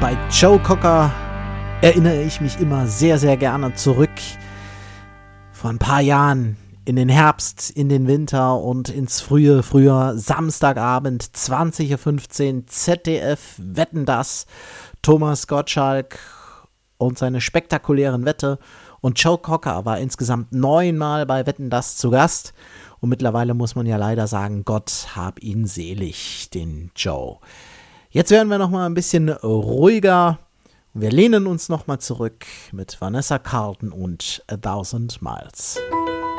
Bei Joe Cocker erinnere ich mich immer sehr, sehr gerne zurück. Vor ein paar Jahren in den Herbst, in den Winter und ins frühe Frühjahr, Samstagabend, 20.15 Uhr, ZDF, Wetten, dass, Thomas Gottschalk und seine spektakulären Wette. Und Joe Cocker war insgesamt 9-mal bei Wetten, dass zu Gast. Und mittlerweile muss man ja leider sagen, Gott hab ihn selig, den Joe. Jetzt werden wir nochmal ein bisschen ruhiger. Wir lehnen uns nochmal zurück mit Vanessa Carlton und 1000 Miles.